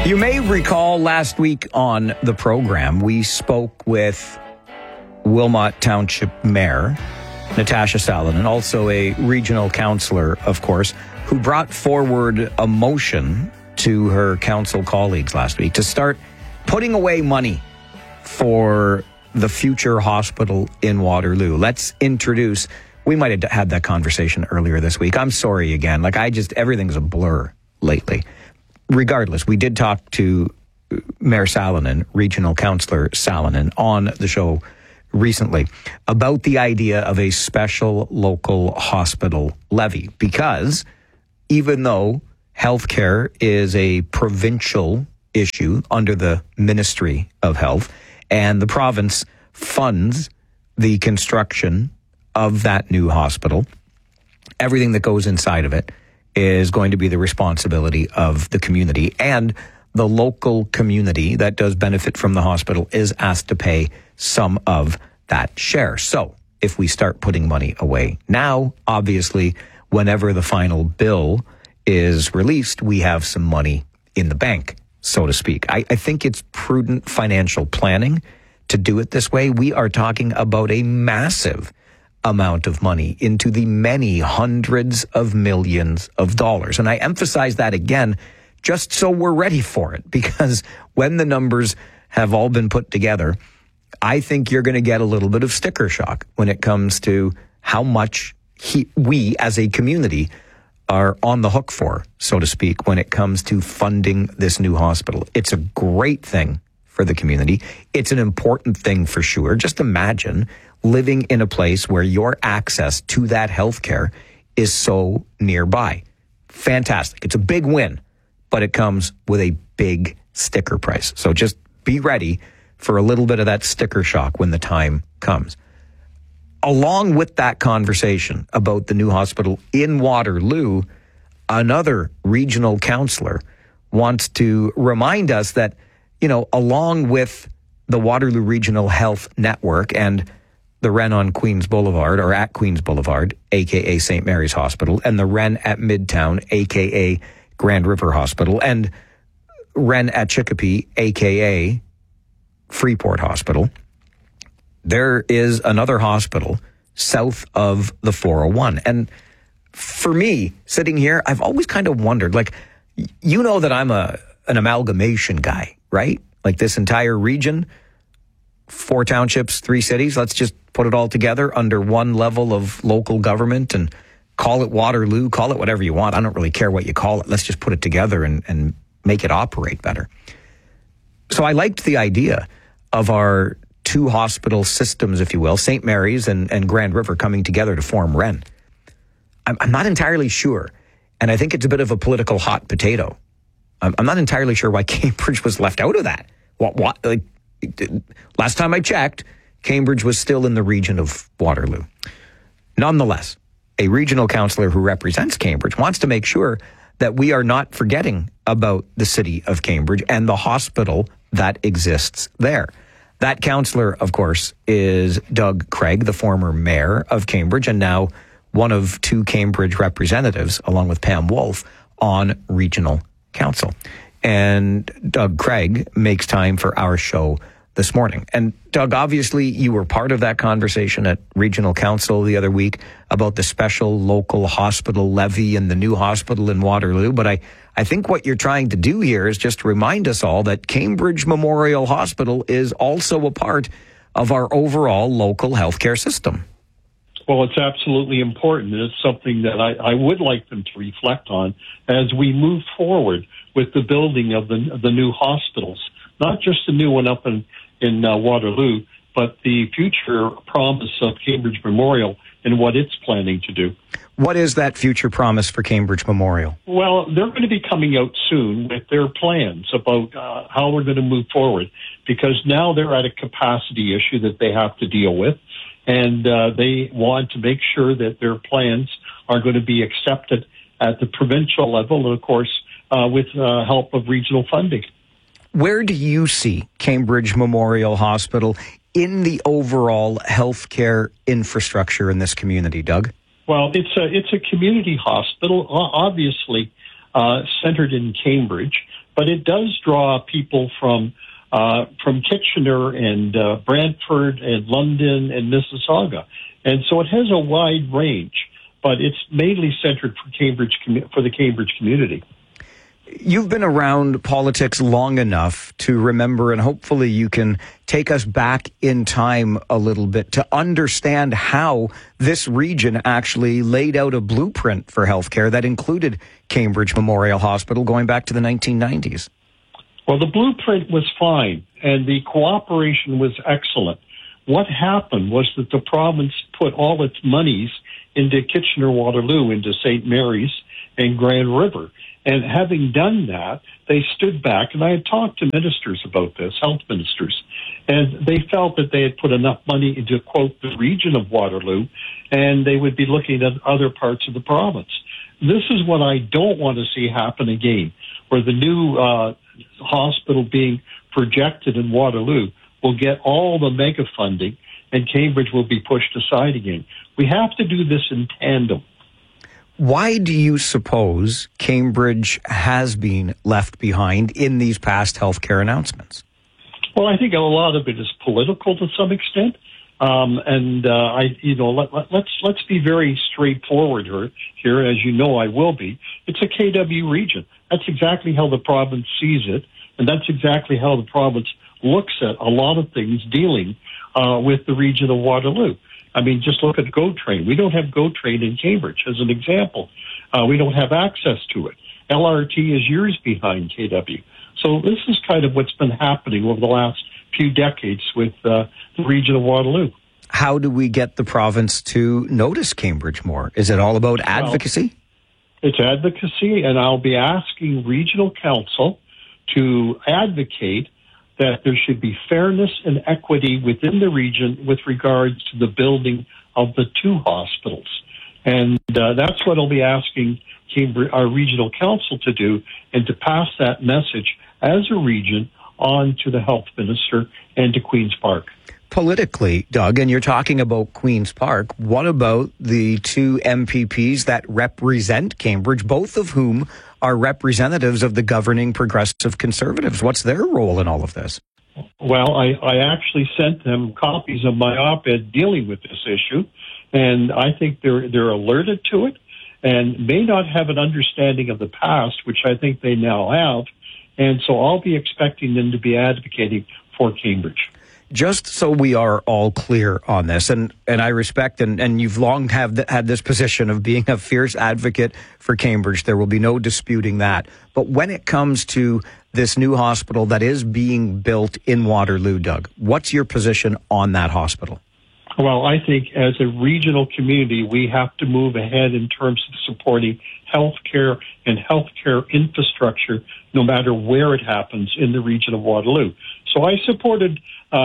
You may recall last week on the program, we spoke with Wilmot Township Mayor Natasha Salonen, also a regional councillor, of course, who brought forward a motion to her council colleagues last week to start putting away money for the future hospital in Waterloo. Let's introduce, we might have had that conversation earlier this week. I'm sorry again. Everything's a blur lately. Regardless, we did talk to Mayor Salonen, Regional Councillor Salonen, on the show recently about the idea of a special local hospital levy, because even though healthcare is a provincial issue under the Ministry of Health, and the province funds the construction of that new hospital, everything that goes inside of it is going to be the responsibility of the community, and the local community that does benefit from the hospital is asked to pay some of that share. So if we start putting money away now, obviously, whenever the final bill is released, we have some money in the bank, so to speak. I think it's prudent financial planning to do it this way. We are talking about a massive amount of money into the many hundreds of millions of dollars. And I emphasize that again, just so we're ready for it, because when the numbers have all been put together, I think you're going to get a little bit of sticker shock when it comes to how much we as a community are on the hook for, so to speak, when it comes to funding this new hospital. It's a great thing for the community. It's an important thing for sure. Just imagine living in a place where your access to that healthcare is so nearby. Fantastic. It's a big win, but it comes with a big sticker price. So just be ready for a little bit of that sticker shock when the time comes. Along with that conversation about the new hospital in Waterloo, another regional councillor wants to remind us that, along with the Waterloo Regional Health Network and the Wren on Queens Boulevard, or at Queens Boulevard, a.k.a. St. Mary's Hospital, and the Wren at Midtown, a.k.a. Grand River Hospital, and Wren at Chicopee, a.k.a. Freeport Hospital, there is another hospital south of the 401. And for me, sitting here, I've always kind of wondered, that I'm an amalgamation guy, right? Like this entire region, 4 townships, 3 cities, let's just put it all together under one level of local government and call it Waterloo, call it whatever you want. I don't really care what you call it. Let's just put it together and make it operate better. So I liked the idea of our 2 hospital systems, if you will, St. Mary's and Grand River, coming together to form Wren. I'm not entirely sure, and I think it's a bit of a political hot potato. I'm not entirely sure why Cambridge was left out of that. Last time I checked, Cambridge was still in the region of Waterloo. Nonetheless, a regional councillor who represents Cambridge wants to make sure that we are not forgetting about the city of Cambridge and the hospital that exists there. That councillor, of course, is Doug Craig, the former mayor of Cambridge, and now one of 2 Cambridge representatives, along with Pam Wolf, on regional council. And Doug Craig makes time for our show this morning. And Doug, obviously you were part of that conversation at regional council the other week about the special local hospital levy and the new hospital in Waterloo. But I think what you're trying to do here is just remind us all that Cambridge Memorial Hospital is also a part of our overall local healthcare system. Well, it's absolutely important. It's something that I would like them to reflect on as we move forward with the building of the new hospitals, not just the new one up in Waterloo, but the future promise of Cambridge Memorial and what it's planning to do. What is that future promise for Cambridge Memorial? Well, they're going to be coming out soon with their plans about how we're going to move forward, because now they're at a capacity issue that they have to deal with, and they want to make sure that their plans are going to be accepted at the provincial level, and of course, with help of regional funding. Where do you see Cambridge Memorial Hospital in the overall healthcare infrastructure in this community, Doug? Well, it's a community hospital, obviously centered in Cambridge, but it does draw people from Kitchener and Brantford and London and Mississauga. And so it has a wide range, but it's mainly centered for the Cambridge community. You've been around politics long enough to remember, and hopefully you can take us back in time a little bit to understand how this region actually laid out a blueprint for healthcare that included Cambridge Memorial Hospital going back to the 1990s. Well, the blueprint was fine, and the cooperation was excellent. What happened was that the province put all its monies into Kitchener-Waterloo, into St. Mary's and Grand River. And having done that, they stood back, and I had talked to ministers about this, health ministers, and they felt that they had put enough money into, quote, the region of Waterloo, and they would be looking at other parts of the province. This is what I don't want to see happen again, where the new hospital being projected in Waterloo will get all the mega funding, and Cambridge will be pushed aside again. We have to do this in tandem. Why do you suppose Cambridge has been left behind in these past healthcare announcements? Well, I think a lot of it is political to some extent, let's be very straightforward here. As you know, I will be. It's a KW region. That's exactly how the province sees it, and that's exactly how the province looks at a lot of things dealing with the region of Waterloo. I mean, just look at GO Train. We don't have GO Train in Cambridge, as an example. We don't have access to it. LRT is years behind KW. So this is kind of what's been happening over the last few decades with the region of Waterloo. How do we get the province to notice Cambridge more? Is it all about advocacy? Well, it's advocacy, and I'll be asking regional council to advocate that there should be fairness and equity within the region with regards to the building of the two hospitals. And that's what I'll be asking Cambridge, our regional council to do, and to pass that message as a region on to the health minister and to Queen's Park. Politically, Doug, and you're talking about Queen's Park, what about the two MPPs that represent Cambridge, both of whom are representatives of the governing Progressive Conservatives? What's their role in all of this? Well, I actually sent them copies of my op-ed dealing with this issue, and I think they're alerted to it and may not have an understanding of the past, which I think they now have, and so I'll be expecting them to be advocating for Cambridge. Just so we are all clear on this, and I respect, and you've long had this position of being a fierce advocate for Cambridge. There will be no disputing that. But when it comes to this new hospital that is being built in Waterloo, Doug, what's your position on that hospital? Well, I think as a regional community, we have to move ahead in terms of supporting healthcare and healthcare infrastructure, no matter where it happens in the region of Waterloo. So I supported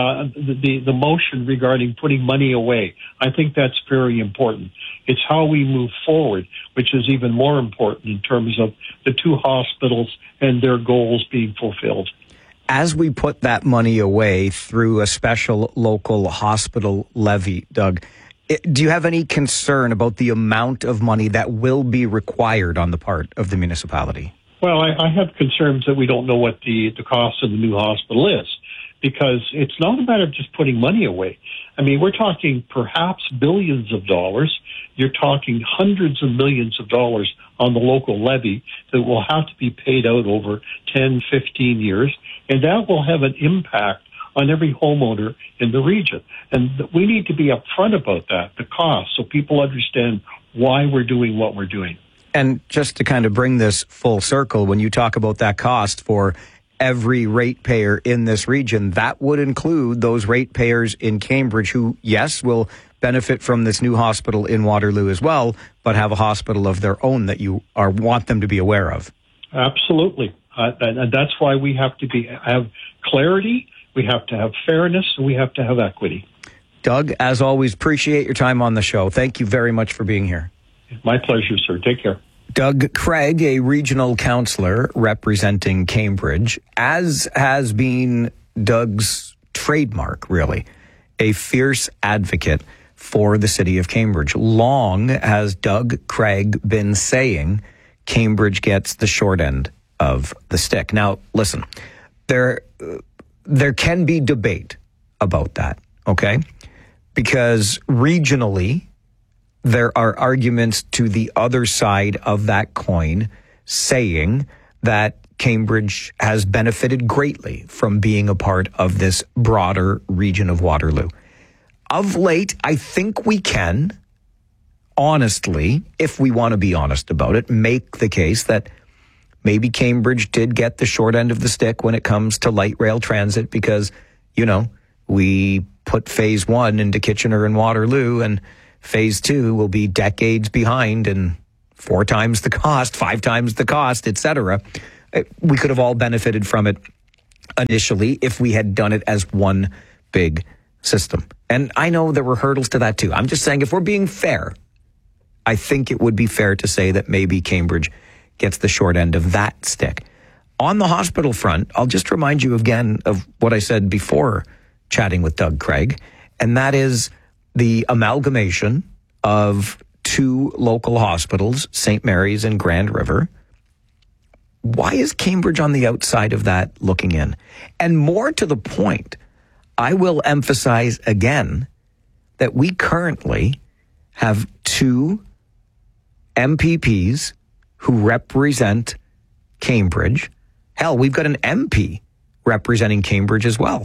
the motion regarding putting money away. I think that's very important. It's how we move forward, which is even more important in terms of the two hospitals and their goals being fulfilled. As we put that money away through a special local hospital levy, Doug, do you have any concern about the amount of money that will be required on the part of the municipality? Well, I have concerns that we don't know what the cost of the new hospital is, because it's not a matter of just putting money away. I mean, we're talking perhaps billions of dollars. You're talking hundreds of millions of dollars on the local levy that will have to be paid out over 10, 15 years, and that will have an impact on every homeowner in the region. And we need to be upfront about that, the cost, so people understand why we're doing what we're doing. And just to kind of bring this full circle, when you talk about that cost for every ratepayer in this region, that would include those ratepayers in Cambridge who, yes, will benefit from this new hospital in Waterloo as well, but have a hospital of their own that you want them to be aware of. Absolutely. And that's why we have to have clarity, we have to have fairness, and we have to have equity. Doug, as always, appreciate your time on the show. Thank you very much for being here. My pleasure, sir. Take care. Doug Craig, a regional councillor representing Cambridge, as has been Doug's trademark, really, a fierce advocate for the city of Cambridge. Long has Doug Craig been saying Cambridge gets the short end of the stick. Now, listen, there can be debate about that, okay? Because regionally, there are arguments to the other side of that coin saying that Cambridge has benefited greatly from being a part of this broader region of Waterloo. Of late, I think we can, honestly, if we want to be honest about it, make the case that maybe Cambridge did get the short end of the stick when it comes to light rail transit because, you know, we put phase 1 into Kitchener and Waterloo, and phase 2 will be decades behind and 4 times the cost, 5 times the cost, etc. We could have all benefited from it initially if we had done it as one big system. And I know there were hurdles to that too. I'm just saying, if we're being fair, I think it would be fair to say that maybe Cambridge gets the short end of that stick. On the hospital front, I'll just remind you again of what I said before chatting with Doug Craig, and that is the amalgamation of 2 local hospitals, St. Mary's and Grand River. Why is Cambridge on the outside of that looking in? And more to the point, I will emphasize again that we currently have 2 MPPs who represent Cambridge. Hell, we've got an MP representing Cambridge as well.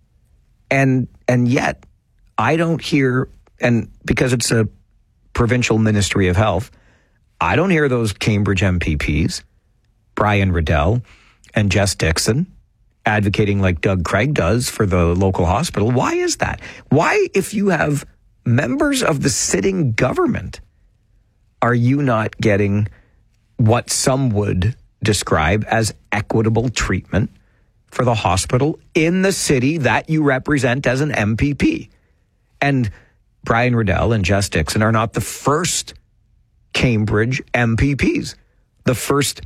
And yet, I don't hear, and because it's a provincial Ministry of Health, I don't hear those Cambridge MPPs, Brian Riddell and Jess Dixon, advocating like Doug Craig does for the local hospital. Why is that? Why, if you have members of the sitting government, are you not getting what some would describe as equitable treatment for the hospital in the city that you represent as an MPP? And Brian Riddell and Jess Dixon are not the first Cambridge MPPs. The first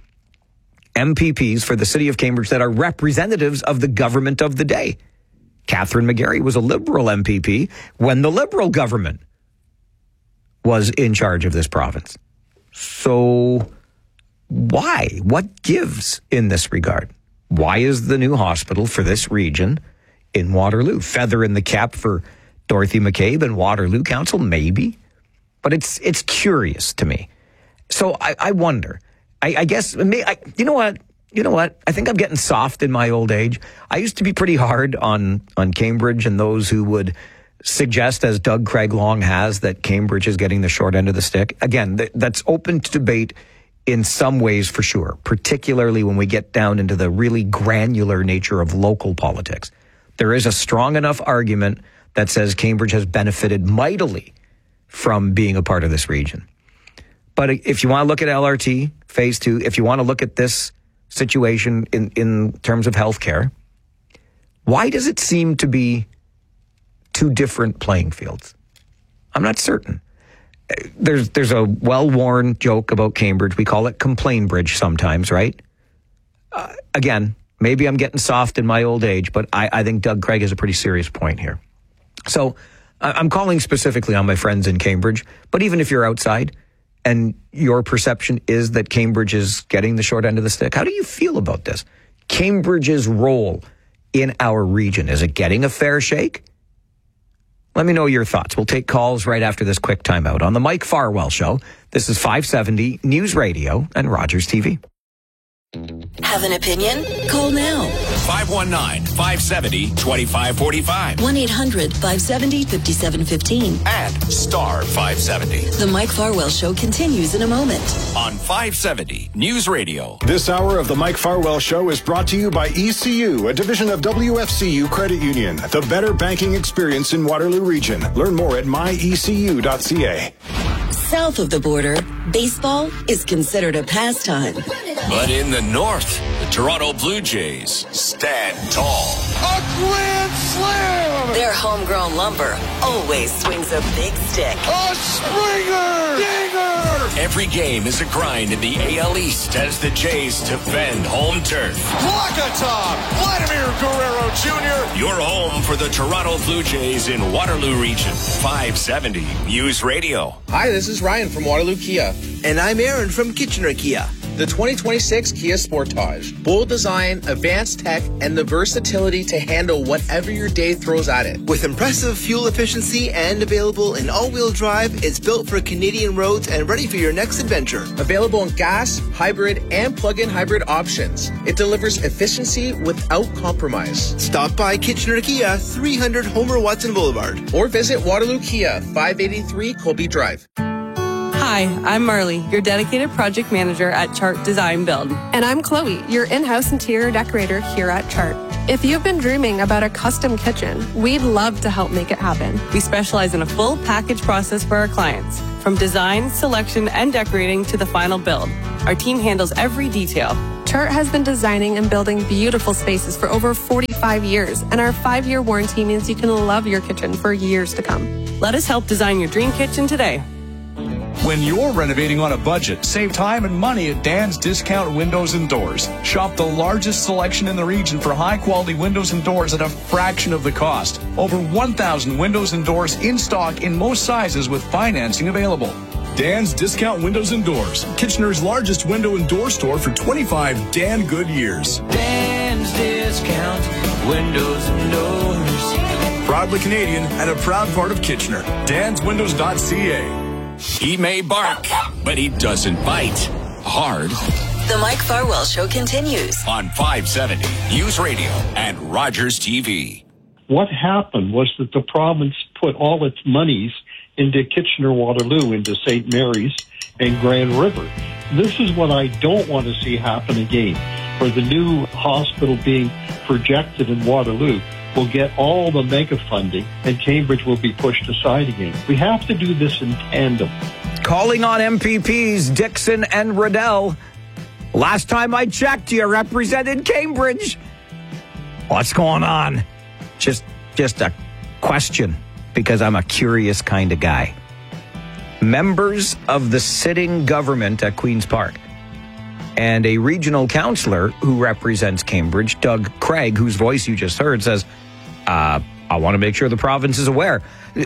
MPPs for the city of Cambridge that are representatives of the government of the day. Catherine McGarry was a Liberal MPP when the Liberal government was in charge of this province. So why? What gives in this regard? Why is the new hospital for this region in Waterloo? Feather in the cap for Dorothy McCabe and Waterloo Council? Maybe. But it's curious to me. So I wonder. I guess, you know what? I think I'm getting soft in my old age. I used to be pretty hard on Cambridge and those who would suggest, as Doug Craig long has, that Cambridge is getting the short end of the stick. Again, that's open to debate in some ways for sure, particularly when we get down into the really granular nature of local politics. There is a strong enough argument that says Cambridge has benefited mightily from being a part of this region. But if you want to look at LRT, phase 2, if you want to look at this situation in terms of healthcare, why does it seem to be 2 different playing fields? I'm not certain. There's a well-worn joke about Cambridge. We call it Complain Bridge sometimes, right? Again, maybe I'm getting soft in my old age, but I think Doug Craig has a pretty serious point here. So I'm calling specifically on my friends in Cambridge, but even if you're outside and your perception is that Cambridge is getting the short end of the stick, how do you feel about this? Cambridge's role in our region, is it getting a fair shake? Let me know your thoughts. We'll take calls right after this quick timeout on the Mike Farwell Show. This is 570 News Radio and Rogers TV. Have an opinion? Call now. 519-570-2545. 1-800-570-5715. And star 570. The Mike Farwell Show continues in a moment. On 570 News Radio. This hour of the Mike Farwell Show is brought to you by ECU, a division of WFCU Credit Union. The better banking experience in Waterloo Region. Learn more at myecu.ca. South of the border, baseball is considered a pastime. But in the north, the Toronto Blue Jays stand tall. A grand slam! Their homegrown lumber always swings a big stick. A Springer! Dinger! Every game is a grind in the AL East as the Jays defend home turf. Walk-a-top! Vladimir Guerrero Jr. Your home for the Toronto Blue Jays in Waterloo Region. 570 News Radio. Hi, this is Ryan from Waterloo Kia. And I'm Aaron from Kitchener Kia. The 2026 Kia Sportage. Bold design, advanced tech, and the versatility to handle whatever your day throws at it. With impressive fuel efficiency and available in all-wheel drive, it's built for Canadian roads and ready for your next adventure. Available in gas, hybrid, and plug-in hybrid options. It delivers efficiency without compromise. Stop by Kitchener Kia, 300 Homer Watson Boulevard. Or visit Waterloo Kia, 583 Colby Drive. Hi, I'm Marley, your dedicated project manager at Chart Design Build. And I'm Chloe, your in-house interior decorator here at Chart. If you've been dreaming about a custom kitchen, we'd love to help make it happen. We specialize in a full package process for our clients, from design, selection, and decorating to the final build. Our team handles every detail. Chart has been designing and building beautiful spaces for over 45 years, and our 5-year warranty means you can love your kitchen for years to come. Let us help design your dream kitchen today. When you're renovating on a budget, save time and money at Dan's Discount Windows and Doors. Shop the largest selection in the region for high-quality windows and doors at a fraction of the cost. Over 1,000 windows and doors in stock in most sizes with financing available. Dan's Discount Windows and Doors, Kitchener's largest window and door store for 25 Dan good years. Dan's Discount Windows and Doors. Proudly Canadian and a proud part of Kitchener. DansWindows.ca. He may bark, but he doesn't bite. Hard. The Mike Farwell Show continues on 570 News Radio and Rogers TV. What happened was that the province put all its monies into Kitchener-Waterloo, into St. Mary's and Grand River. This is what I don't want to see happen again, where the new hospital being projected in Waterloo will get all the mega funding and Cambridge will be pushed aside again. We have to do this in tandem. Calling on MPPs Dixon and Riddell. Last time I checked, you represented Cambridge. What's going on? Just a question, because I'm a curious kind of guy. Members of the sitting government at Queen's Park and a regional councillor who represents Cambridge, Doug Craig, whose voice you just heard, says, I want to make sure the province is aware.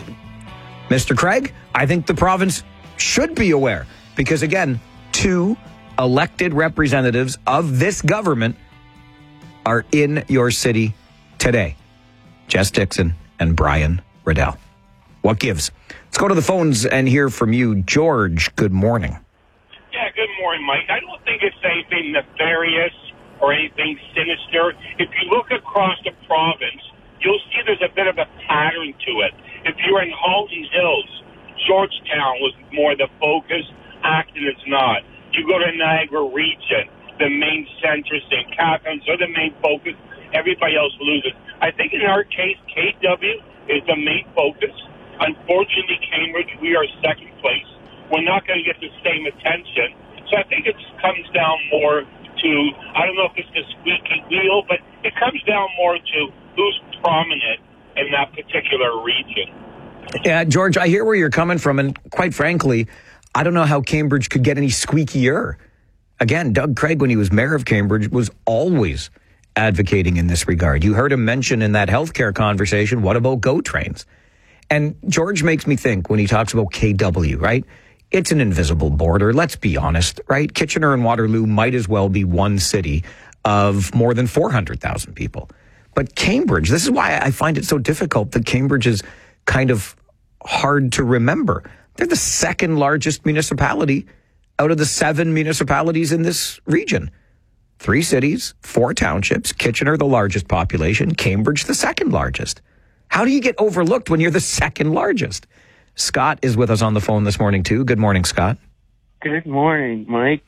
Mr. Craig, I think the province should be aware because, again, 2 elected representatives of this government are in your city today. Jess Dixon and Brian Riddell. What gives? Let's go to the phones and hear from you. George, good morning. Yeah, good morning, Mike. I don't think it's anything nefarious or anything sinister. If you look across the province, you'll see there's a bit of a pattern to it. If you're in Halton Hills, Georgetown was more the focus. Acton is not. You go to Niagara Region, the main centre, St. Catharines are the main focus. Everybody else loses. I think in our case, KW is the main focus. Unfortunately, Cambridge, we are second place. We're not going to get the same attention. So I think it comes down more to, I don't know if it's the squeaky wheel, but it comes down more to who's prominent in that particular region. Yeah, George, I hear where you're coming from. And quite frankly, I don't know how Cambridge could get any squeakier. Again, Doug Craig, when he was mayor of Cambridge, was always advocating in this regard. You heard him mention in that healthcare conversation, what about GO trains? And George makes me think when he talks about KW, right? It's an invisible border. Let's be honest, right? Kitchener and Waterloo might as well be one city of more than 400,000 people. But Cambridge, this is why I find it so difficult that Cambridge is kind of hard to remember. They're the second largest municipality out of the 7 municipalities in this region. 3 cities, 4 townships, Kitchener, the largest population, Cambridge, the second largest. How do you get overlooked when you're the second largest? Scott is with us on the phone this morning, too. Good morning, Scott. Good morning, Mike.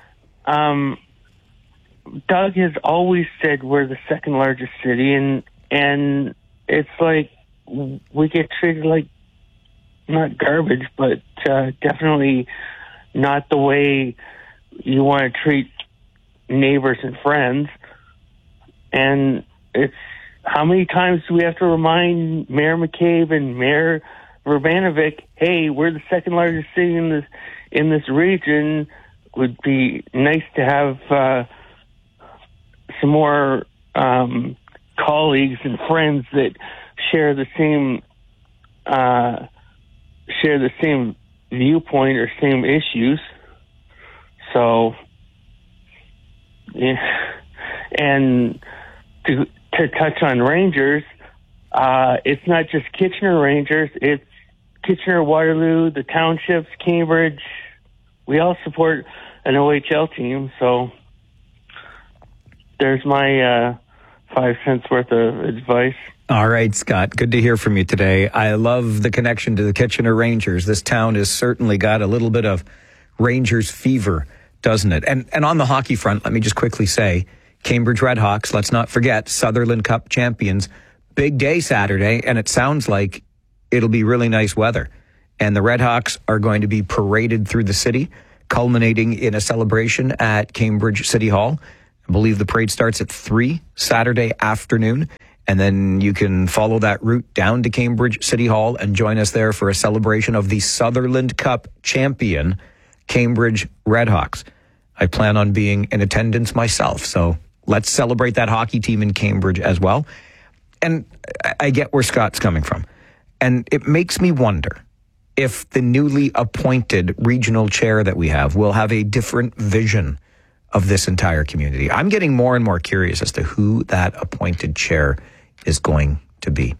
Doug has always said we're the second largest city, and it's like we get treated like not garbage, but definitely not the way you want to treat neighbors and friends. And it's how many times do we have to remind Mayor McCabe and Mayor Urbanovic, hey, we're the second largest city in this region. Would be nice to have some more colleagues and friends that share the same viewpoint or same issues. So And to touch on Rangers, it's not just Kitchener Rangers, it's Kitchener, Waterloo, the townships, Cambridge. We all support an OHL team, so there's my 5 cents worth of advice. All right, Scott, good to hear from you today. I love the connection to the Kitchener Rangers. This town has certainly got a little bit of Rangers fever, doesn't it? And on the hockey front, let me just quickly say, Cambridge Redhawks, let's not forget, Sutherland Cup champions. Big day Saturday, and it sounds like it'll be really nice weather. And the Redhawks are going to be paraded through the city, culminating in a celebration at Cambridge City Hall. I believe the parade starts at 3 Saturday afternoon. And then you can follow that route down to Cambridge City Hall and join us there for a celebration of the Sutherland Cup champion, Cambridge Redhawks. I plan on being in attendance myself, so let's celebrate that hockey team in Cambridge as well. And I get where Scott's coming from. And it makes me wonder if the newly appointed regional chair that we have will have a different vision of this entire community. I'm getting more and more curious as to who that appointed chair is going to be.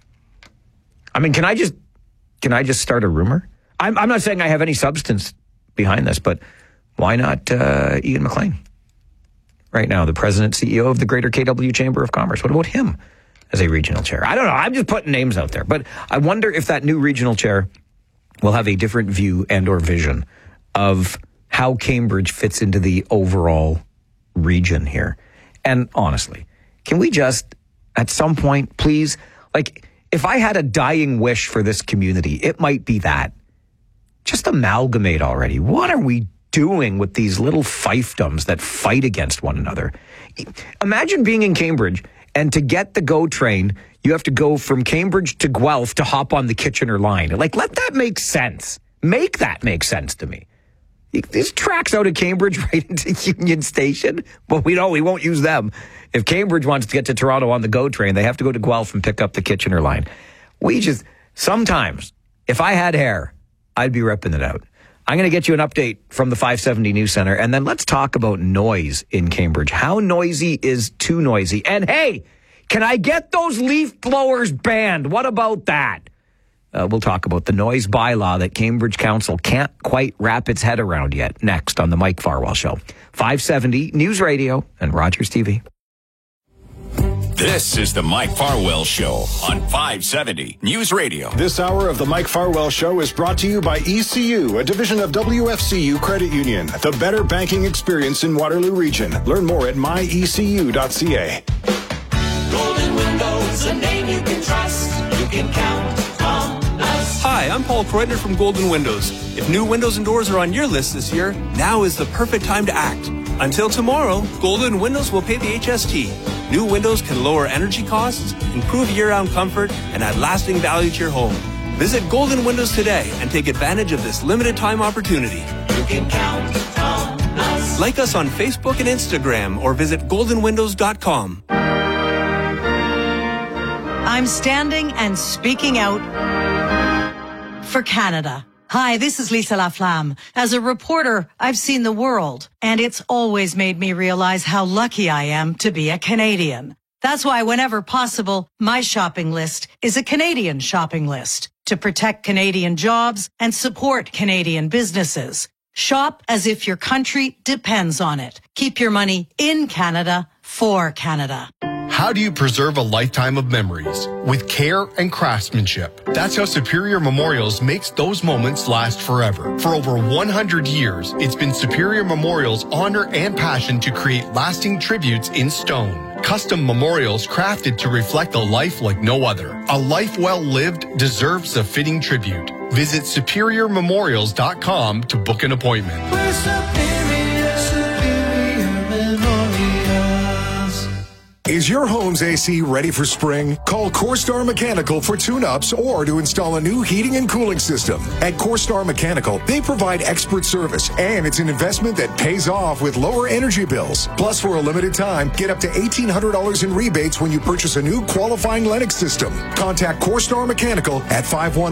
I mean, can I just start a rumor? I'm not saying I have any substance behind this, but why not Ian McLean? Right now, the president, CEO of the Greater KW Chamber of Commerce. What about him as a regional chair? I don't know. I'm just putting names out there. But I wonder if that new regional chair will have a different view and or vision of how Cambridge fits into the overall region here. And honestly, can we just, at some point, please, like, if I had a dying wish for this community, it might be that. Just amalgamate already. What are we doing with these little fiefdoms that fight against one another? Imagine being in Cambridge, and to get the GO train, you have to go from Cambridge to Guelph to hop on the Kitchener line. Like, let that make sense. Make that make sense to me. These tracks out of Cambridge right into Union Station, well, we won't use them. If Cambridge wants to get to Toronto on the GO train, they have to go to Guelph and pick up the Kitchener line. Sometimes, if I had hair, I'd be ripping it out. I'm going to get you an update from the 570 News Center, and then let's talk about noise in Cambridge. How noisy is too noisy? And hey, can I get those leaf blowers banned? What about that? We'll talk about the noise bylaw that Cambridge Council can't quite wrap its head around yet. Next on the Mike Farwell Show. 570 News Radio and Rogers TV. This is the Mike Farwell Show on 570 News Radio. This hour of the Mike Farwell Show is brought to you by ECU, a division of WFCU Credit Union. The better banking experience in Waterloo Region. Learn more at myecu.ca. Golden Windows, a name you can trust. You can count on us. Hi, I'm Paul Kreutner from Golden Windows. If new windows and doors are on your list this year, now is the perfect time to act. Until tomorrow, Golden Windows will pay the HST. New windows can lower energy costs, improve year-round comfort, and add lasting value to your home. Visit Golden Windows today and take advantage of this limited-time opportunity. You can count on us. Like us on Facebook and Instagram or visit goldenwindows.com. I'm standing and speaking out for Canada. Hi, this is Lisa Laflamme. As a reporter, I've seen the world, and it's always made me realize how lucky I am to be a Canadian. That's why whenever possible, my shopping list is a Canadian shopping list to protect Canadian jobs and support Canadian businesses. Shop as if your country depends on it. Keep your money in Canada for Canada. How do you preserve a lifetime of memories? With care and craftsmanship. That's how Superior Memorials makes those moments last forever. For over 100 years, it's been Superior Memorials' honor and passion to create lasting tributes in stone. Custom memorials crafted to reflect a life like no other. A life well lived deserves a fitting tribute. Visit superiormemorials.com to book an appointment. We're Superior Memorials. Is your home's AC ready for spring? Call CoreStar Mechanical for tune-ups or to install a new heating and cooling system. At CoreStar Mechanical, they provide expert service, and it's an investment that pays off with lower energy bills. Plus, for a limited time, get up to $1,800 in rebates when you purchase a new qualifying Lennox system. Contact CoreStar Mechanical at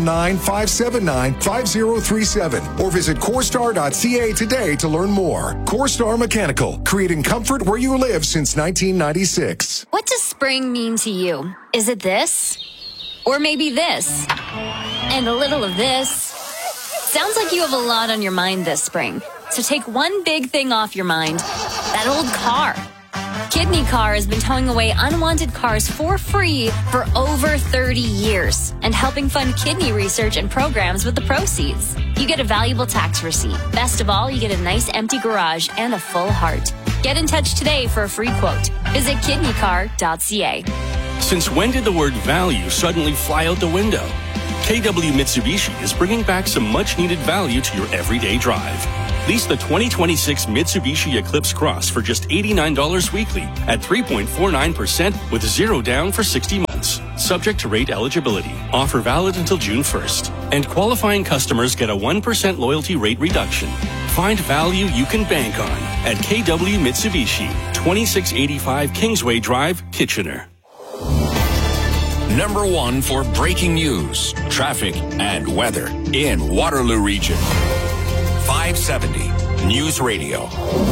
519-579-5037 or visit CoreStar.ca today to learn more. CoreStar Mechanical, creating comfort where you live since 1996. What does spring mean to you? Is it this? Or maybe this? And a little of this? Sounds like you have a lot on your mind this spring. So take one big thing off your mind. That old car. Kidney Car has been towing away unwanted cars for free for over 30 years and helping fund kidney research and programs with the proceeds. You get a valuable tax receipt. Best of all, you get a nice empty garage and a full heart. Get in touch today for a free quote. Visit kidneycar.ca. Since when did the word value suddenly fly out the window? KW Mitsubishi is bringing back some much-needed value to your everyday drive. Lease the 2026 Mitsubishi Eclipse Cross for just $89 weekly at 3.49% with zero down for 60 months. Subject to rate eligibility. Offer valid until June 1st. And qualifying customers get a 1% loyalty rate reduction. Find value you can bank on at KW Mitsubishi, 2685 Kingsway Drive, Kitchener. Number 1 for breaking news, traffic, and weather in Waterloo Region. 570 News Radio.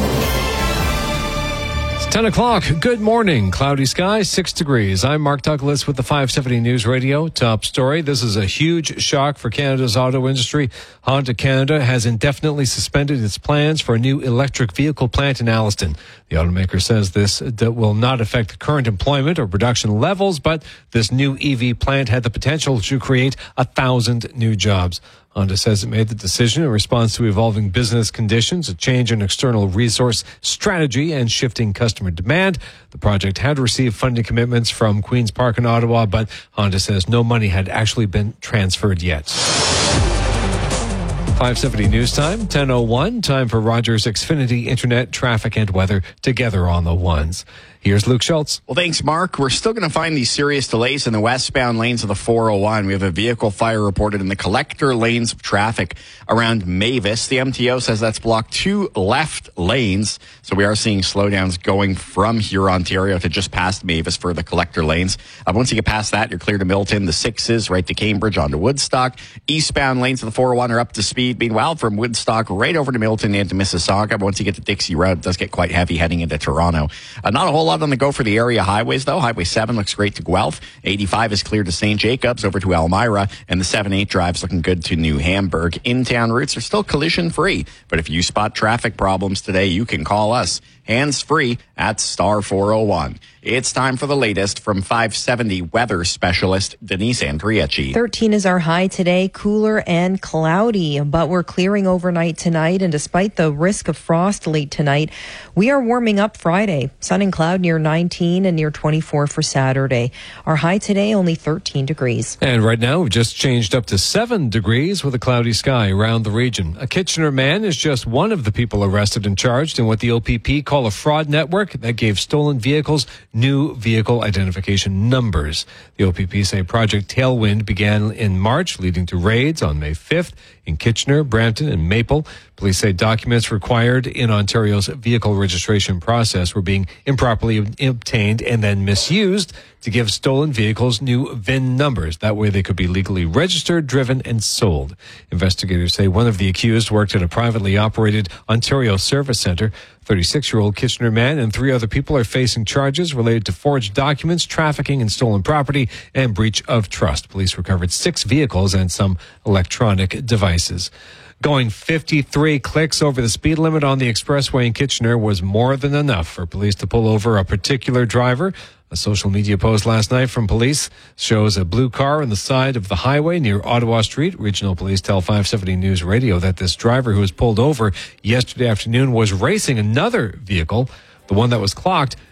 It's 10 o'clock. Good morning. Cloudy skies, 6 degrees. I'm Mark Douglas with the 570 News Radio. Top story. This is a huge shock for Canada's auto industry. Honda Canada has indefinitely suspended its plans for a new electric vehicle plant in Alliston. The automaker says this will not affect current employment or production levels, but this new EV plant had the potential to create 1,000 new jobs. Honda says it made the decision in response to evolving business conditions, a change in external resource strategy, and shifting customer demand. The project had received funding commitments from Queen's Park in Ottawa, but Honda says no money had actually been transferred yet. 570 News Time, 10:01. Time for Rogers Xfinity Internet, traffic, and weather together on the ones. Here's Luke Schultz. Well, thanks, Mark. We're still going to find these serious delays in the westbound lanes of the 401. We have a vehicle fire reported in the collector lanes of traffic around Mavis. The MTO says that's blocked 2 left lanes. So we are seeing slowdowns going from here, Ontario, to just past Mavis for the collector lanes. Once you get past that, you're clear to Milton. The 6s right to Cambridge onto Woodstock. Eastbound lanes of the 401 are up to speed. Meanwhile, from Woodstock right over to Milton and to Mississauga. Once you get to Dixie Road, it does get quite heavy heading into Toronto. Not a whole lot on the go for the area highways, though. Highway 7 looks great to Guelph. 85 is clear to St. Jacobs over to Elmira. And the 7-8 drive's looking good to New Hamburg. In-town routes are still collision-free. But if you spot traffic problems today, you can call us hands-free at star 401. It's time for the latest from 570 weather specialist Denise Andriachi. 13 is our high today, cooler and cloudy, but we're clearing overnight tonight. And despite the risk of frost late tonight, we are warming up Friday. Sun and cloud near 19 and near 24 for Saturday. Our high today, only 13 degrees. And right now, we've just changed up to 7 degrees with a cloudy sky around the region. A Kitchener man is just one of the people arrested and charged in what the OPP call a fraud network that gave stolen vehicles new vehicle identification numbers. The OPP say Project Tailwind began in March, leading to raids on May 5th in Kitchener, Brampton, and Maple. Police say documents required in Ontario's vehicle registration process were being improperly obtained and then misused to give stolen vehicles new VIN numbers. That way they could be legally registered, driven, and sold. Investigators say one of the accused worked at a privately operated Ontario service center. 36-year-old Kitchener man and 3 other people are facing charges related to forged documents, trafficking in stolen property, and breach of trust. Police recovered 6 vehicles and some electronic devices. Going 53 clicks over the speed limit on the expressway in Kitchener was more than enough for police to pull over a particular driver. A social media post last night from police shows a blue car on the side of the highway near Ottawa Street. Regional police tell 570 News Radio that this driver who was pulled over yesterday afternoon was racing another vehicle, the one that was clocked,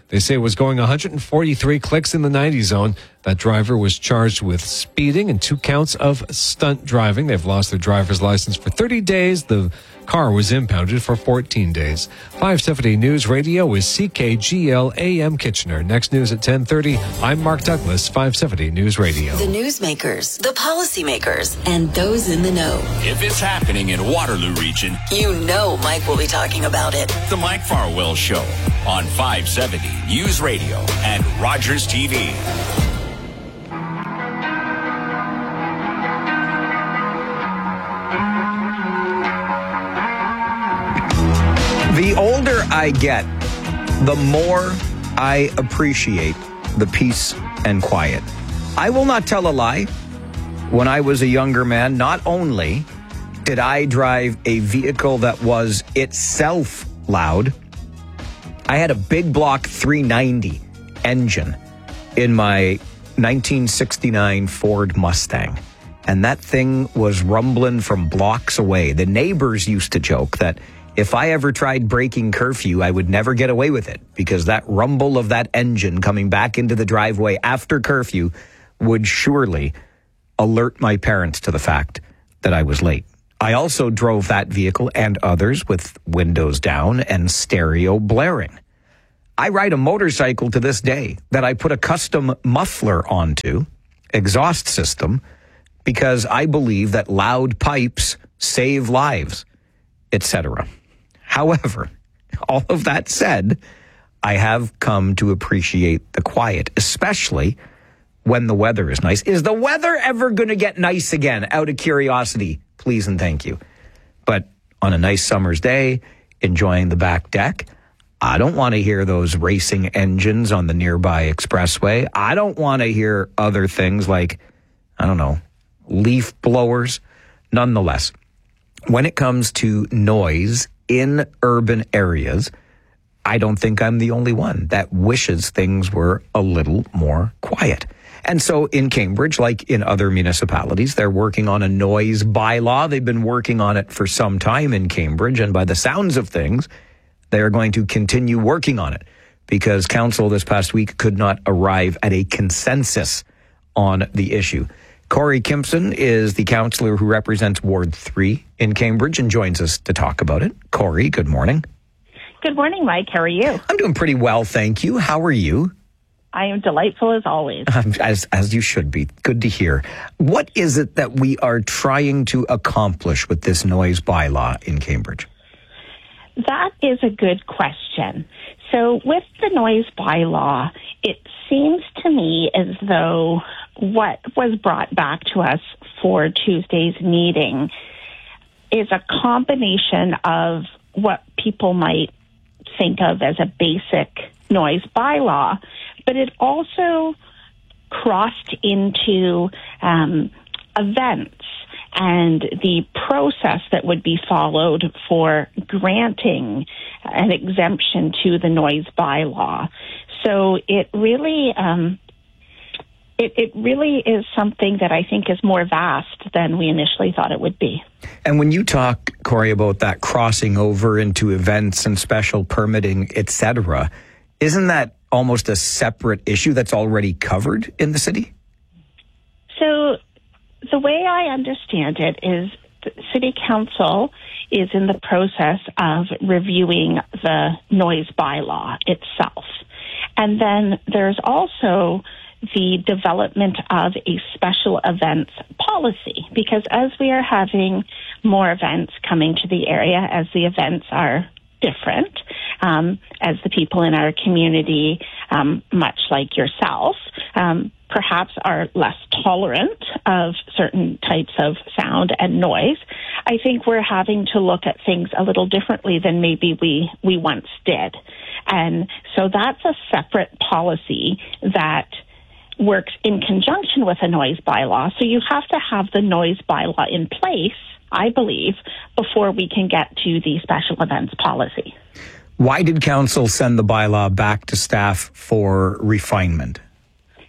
They say it was going 143 clicks in the 90 zone. That driver was charged with speeding and 2 counts of stunt driving. They've lost their driver's license for 30 days. The car was impounded for 14 days. 570 News Radio is CKGL AM Kitchener. Next news at 10:30. I'm Mark Douglas, 570 News Radio. The newsmakers, the policymakers, and those in the know. If it's happening in Waterloo Region, You know Mike will be talking about it. The Mike Farwell Show on 570 News Radio and Rogers TV. The older I get, the more I appreciate the peace and quiet. I will not tell a lie. When I was a younger man, not only did I drive a vehicle that was itself loud, I had a big block 390 engine in my 1969 Ford Mustang. And that thing was rumbling from blocks away. The neighbors used to joke that if I ever tried breaking curfew, I would never get away with it because that rumble of that engine coming back into the driveway after curfew would surely alert my parents to the fact that I was late. I also drove that vehicle and others with windows down and stereo blaring. I ride a motorcycle to this day that I put a custom muffler onto, exhaust system, because I believe that loud pipes save lives, etc. However, all of that said, I have come to appreciate the quiet, especially when the weather is nice. Is the weather ever going to get nice again? Out of curiosity, please and thank you. But on a nice summer's day, enjoying the back deck, I don't want to hear those racing engines on the nearby expressway. I don't want to hear other things like, I don't know, leaf blowers. Nonetheless, when it comes to noise in urban areas, I don't think I'm the only one that wishes things were a little more quiet. And so in Cambridge, like in other municipalities, they're working on a noise bylaw. They've been working on it for some time in Cambridge, and by the sounds of things, they are going to continue working on it because council this past week could not arrive at a consensus on the issue. Corey Kimpson is the councillor who represents Ward 3 in Cambridge and joins us to talk about it. Corey, good morning. Good morning, Mike. How are you? I'm doing pretty well, thank you. How are you? I am delightful as always. As you should be. Good to hear. What is it that we are trying to accomplish with this noise bylaw in Cambridge? That is a good question. So with the noise bylaw, it seems to me as though what was brought back to us for Tuesday's meeting is a combination of what people might think of as a basic noise bylaw, but it also crossed into events and the process that would be followed for granting an exemption to the noise bylaw. So it really it really is something that I think is more vast than we initially thought it would be. And when you talk, Corey, about that crossing over into events and special permitting, etc., isn't that almost a separate issue that's already covered in the city? So the way I understand it is the City Council is in the process of reviewing the noise bylaw itself. And then there's also the development of a special events policy, because as we are having more events coming to the area, as the events are different, as the people in our community, much like yourself, perhaps are less tolerant of certain types of sound and noise, I think we're having to look at things a little differently than maybe we once did. And so that's a separate policy that works in conjunction with a noise bylaw. So you have to have the noise bylaw in place, I believe, before we can get to the special events policy. Why did council send the bylaw back to staff for refinement? Well,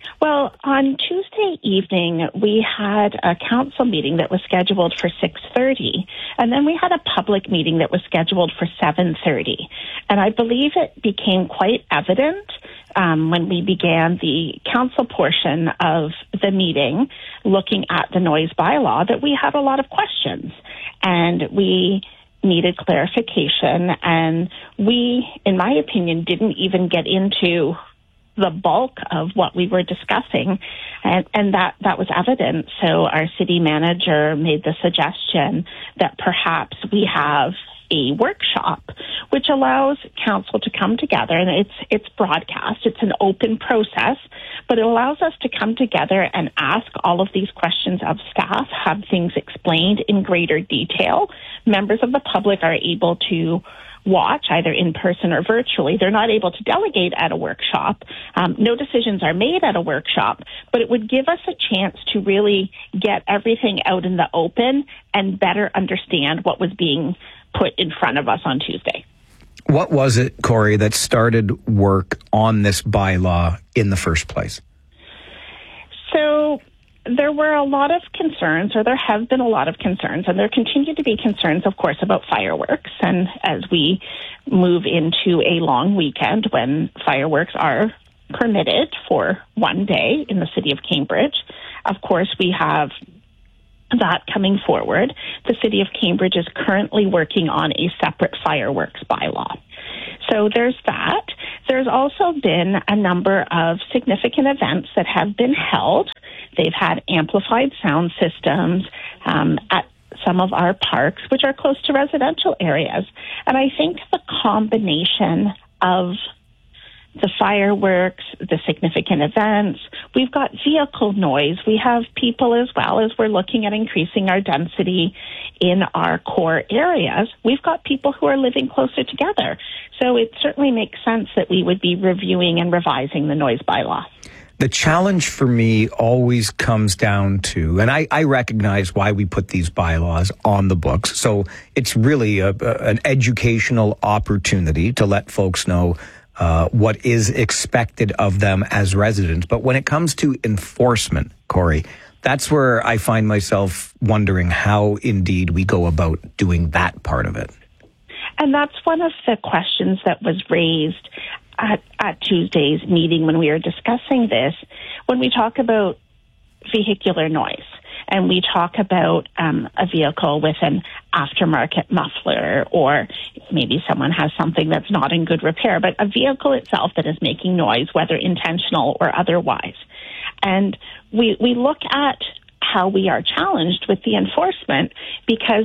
Well, on Tuesday evening, we had a council meeting that was scheduled for 6:30, and then we had a public meeting that was scheduled for 7:30. And I believe it became quite evident when we began the council portion of the meeting, looking at the noise bylaw, that we had a lot of questions, and we needed clarification, and we, in my opinion, didn't even get into the bulk of what we were discussing, and that was evident. So our city manager made the suggestion that perhaps we have a workshop which allows council to come together, and it's broadcast, it's an open process, but it allows us to come together and ask all of these questions of staff, have things explained in greater detail. Members of the public are able to watch either in person or virtually. They're not able to delegate at a workshop. No decisions are made at a workshop, but it would give us a chance to really get everything out in the open and better understand what was being put in front of us on Tuesday. What was it, Corey, that started work on this bylaw in the first place? So there were a lot of concerns, or there have been a lot of concerns, and there continue to be concerns, of course, about fireworks. And as we move into a long weekend when fireworks are permitted for one day in the city of Cambridge, of course, we have that coming forward. The city of Cambridge is currently working on a separate fireworks bylaw. So there's that. There's also been a number of significant events that have been held. They've had amplified sound systems at some of our parks, which are close to residential areas. And I think the combination of the fireworks, the significant events, we've got vehicle noise. We have people, as well as we're looking at increasing our density in our core areas, we've got people who are living closer together. So it certainly makes sense that we would be reviewing and revising the noise bylaw. The challenge for me always comes down to, and I recognize why we put these bylaws on the books. So it's really an educational opportunity to let folks know what is expected of them as residents. But when it comes to enforcement, Corey, that's where I find myself wondering how indeed we go about doing that part of it. And that's one of the questions that was raised at Tuesday's meeting when we were discussing this. When we talk about vehicular noise, and we talk about a vehicle with an aftermarket muffler, or maybe someone has something that's not in good repair, but a vehicle itself that is making noise, whether intentional or otherwise. And we look at how we are challenged with the enforcement, because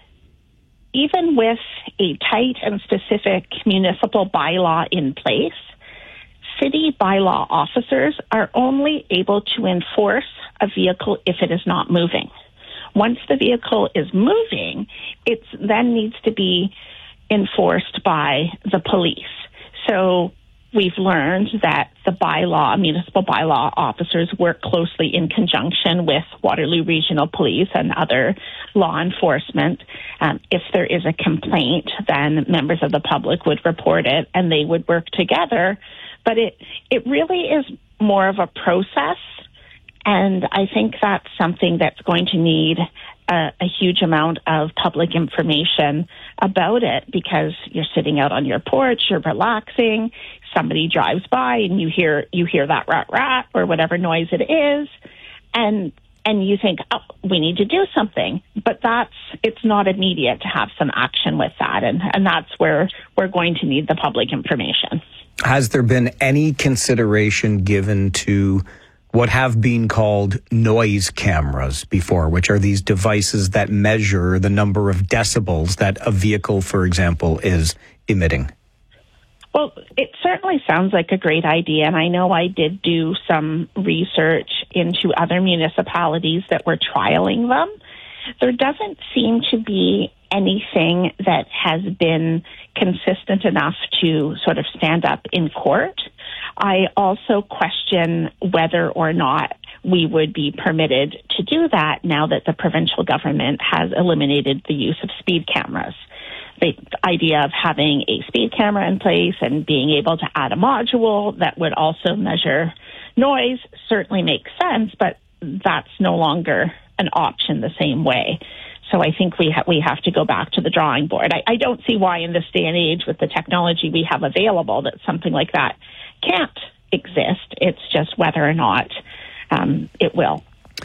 even with a tight and specific municipal bylaw in place, city bylaw officers are only able to enforce a vehicle if it is not moving. Once the vehicle is moving, it then needs to be enforced by the police. So we've learned that the municipal bylaw officers work closely in conjunction with Waterloo Regional Police and other law enforcement. If there is a complaint, then members of the public would report it and they would work together. But it really is more of a process, and I think that's something that's going to need a huge amount of public information about it, because you're sitting out on your porch, you're relaxing, somebody drives by and you hear that rat or whatever noise it is, and you think, oh, we need to do something. But it's not immediate to have some action with that, and that's where we're going to need the public information. Has there been any consideration given to what have been called noise cameras before, which are these devices that measure the number of decibels that a vehicle, for example, is emitting? Well, it certainly sounds like a great idea, and I know I did do some research into other municipalities that were trialing them. There doesn't seem to be anything that has been consistent enough to sort of stand up in court. I also question whether or not we would be permitted to do that now that the provincial government has eliminated the use of speed cameras. The idea of having a speed camera in place and being able to add a module that would also measure noise certainly makes sense, but that's no longer an option the same way. So I think we have to go back to the drawing board. I don't see why in this day and age with the technology we have available that something like that can't exist. It's just whether or not it will.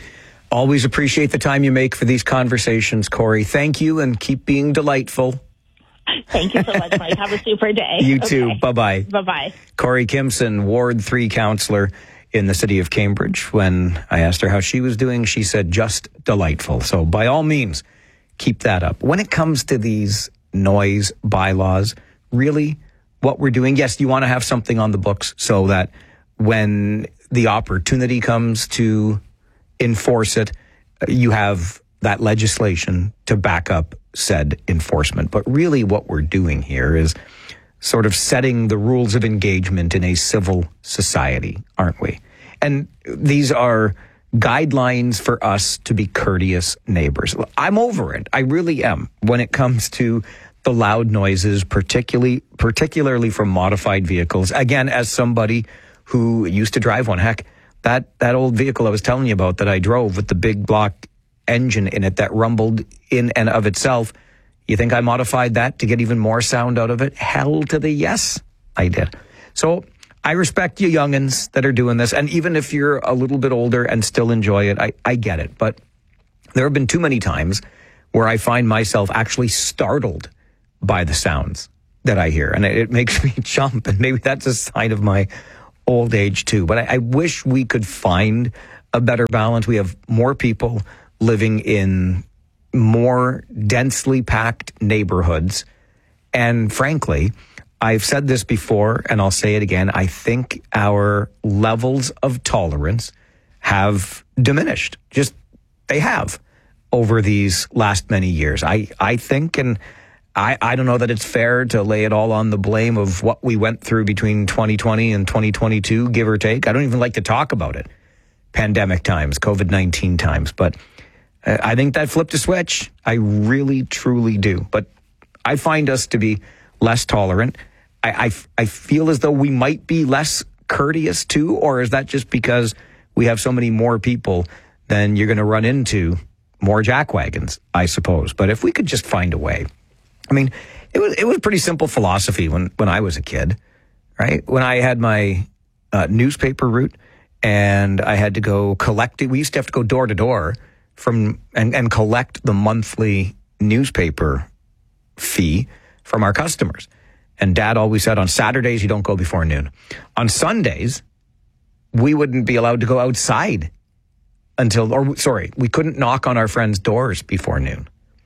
Always appreciate the time you make for these conversations, Corey. Thank you, and keep being delightful. Thank you so much, Mike. Have a super day. You too. Bye-bye. Bye-bye. Corey Kimson, Ward 3 councillor in the city of Cambridge. When I asked her how she was doing, she said just delightful. So by all means, keep that up. When it comes to these noise bylaws, really what we're doing, yes, you want to have something on the books so that when the opportunity comes to enforce it, you have that legislation to back up said enforcement. But really what we're doing here is sort of setting the rules of engagement in a civil society, aren't we? And these are guidelines for us to be courteous neighbors. I'm over it. I really am when it comes to the loud noises, particularly from modified vehicles. Again, as somebody who used to drive one, heck, that old vehicle I was telling you about that I drove with the big block engine in it that rumbled in and of itself, you think I modified that to get even more sound out of it? Hell to the yes, I did. So I respect you youngins that are doing this, and even if you're a little bit older and still enjoy it, I get it. But there have been too many times where I find myself actually startled by the sounds that I hear, and it makes me jump, and maybe that's a sign of my old age too. But I wish we could find a better balance. We have more people living in more densely packed neighborhoods. And frankly, I've said this before and I'll say it again, I think our levels of tolerance have diminished. Just, they have over these last many years. I think, and I don't know that it's fair to lay it all on the blame of what we went through between 2020 and 2022, give or take. I don't even like to talk about it. Pandemic times, COVID-19 times, but I think that flipped a switch. I really, truly do. But I find us to be less tolerant. I feel as though we might be less courteous too, or is that just because we have so many more people, then you're going to run into more jackwagons, I suppose. But if we could just find a way. I mean, it was pretty simple philosophy when I was a kid, right? When I had my newspaper route and I had to go collect it. We used to have to go door to door and collect the monthly newspaper fee from our customers. And Dad always said on Saturdays, you don't go before noon. On Sundays, we wouldn't be allowed to go outside we couldn't knock on our friends' doors before noon.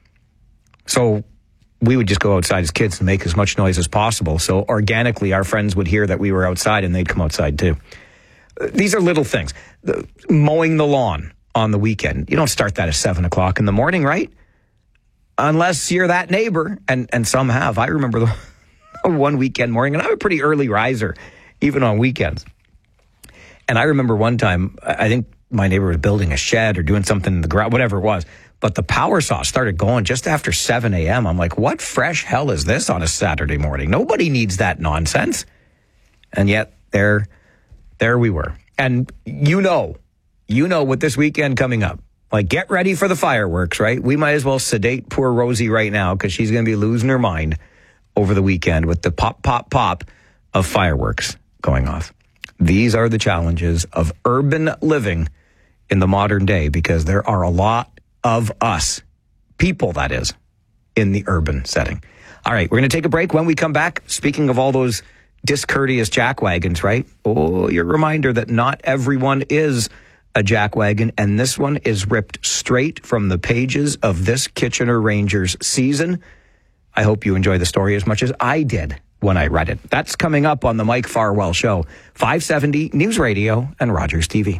So we would just go outside as kids and make as much noise as possible. So organically, our friends would hear that we were outside and they'd come outside too. These are little things. Mowing the lawn on the weekend. You don't start that at 7 o'clock in the morning, right? Unless you're that neighbor, and some have. I remember the one weekend morning, and I'm a pretty early riser, even on weekends. And I remember one time, I think my neighbor was building a shed or doing something in the garage, whatever it was, but the power saw started going just after 7 a.m. I'm like, what fresh hell is this on a Saturday morning? Nobody needs that nonsense. And yet, there we were. And you know with this weekend coming up, like, get ready for the fireworks, right? We might as well sedate poor Rosie right now because she's going to be losing her mind over the weekend with the pop, pop, pop of fireworks going off. These are the challenges of urban living in the modern day because there are a lot of us, people that is, in the urban setting. All right, we're going to take a break. When we come back, speaking of all those discourteous jackwagons, right? Oh, your reminder that not everyone is a jackwagon, and this one is ripped straight from the pages of this Kitchener Rangers season. I hope you enjoy the story as much as I did when I read it. That's coming up on the Mike Farwell Show, 570 News Radio and Rogers TV.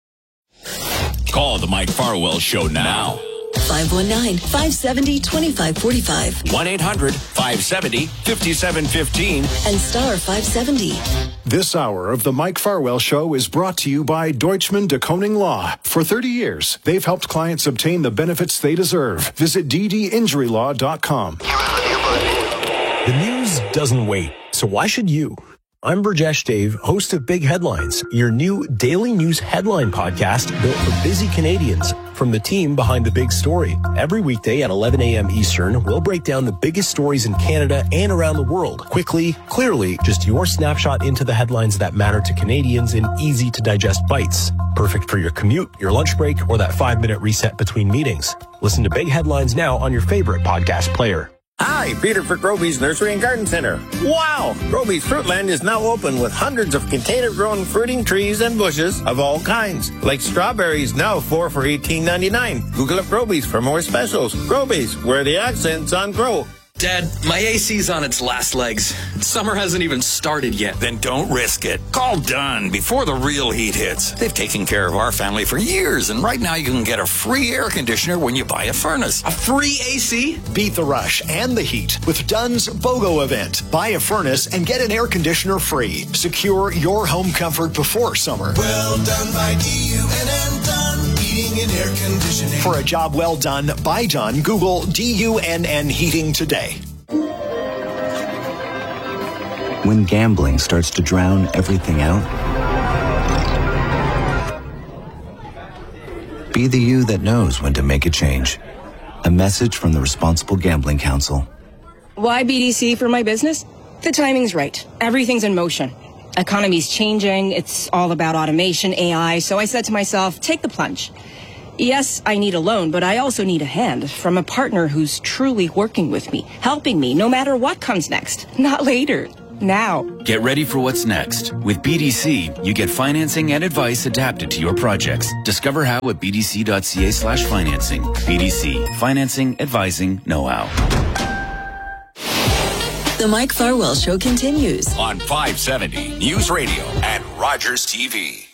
Call the Mike Farwell Show now. 519-570-2545. 1-800-570-5715. And star 570. This hour of the Mike Farwell Show is brought to you by Deutschman de Koning Law. For 30 years, they've helped clients obtain the benefits they deserve. Visit ddinjurylaw.com. The news doesn't wait, so why should you? I'm Burjesh Dave, host of Big Headlines, your new daily news headline podcast built for busy Canadians from the team behind the big story. Every weekday at 11 a.m. Eastern, we'll break down the biggest stories in Canada and around the world. Quickly, clearly, just your snapshot into the headlines that matter to Canadians in easy-to-digest bites. Perfect for your commute, your lunch break, or that 5-minute reset between meetings. Listen to Big Headlines now on your favorite podcast player. Hi, Peter for Groby's Nursery and Garden Center. Wow! Groby's Fruitland is now open with hundreds of container-grown fruiting trees and bushes of all kinds. Like strawberries, now 4 for $18.99. Google up Groby's for more specials. Groby's, where the accent's on grow. Dad, my AC's on its last legs. Summer hasn't even started yet. Then don't risk it. Call Dunn before the real heat hits. They've taken care of our family for years, and right now you can get a free air conditioner when you buy a furnace. A free AC? Beat the rush and the heat with Dunn's BOGO event. Buy a furnace and get an air conditioner free. Secure your home comfort before summer. Well done by DUNN Dunn Heating and Air Conditioning. For a job well done by Dunn, Google DUNN Heating today. When gambling starts to drown everything out, be the you that knows when to make a change. A message from the Responsible Gambling Council. Why BDC for my business? The timing's right. Everything's in motion. Economy's changing. It's all about automation, AI. So I said to myself, take the plunge. Yes, I need a loan, but I also need a hand from a partner who's truly working with me, helping me no matter what comes next. Not later. Now. Get ready for what's next. With BDC, you get financing and advice adapted to your projects. Discover how at bdc.ca/financing. BDC. Financing, advising, know-how. The Mike Farwell Show continues on 570 News Radio and Rogers TV.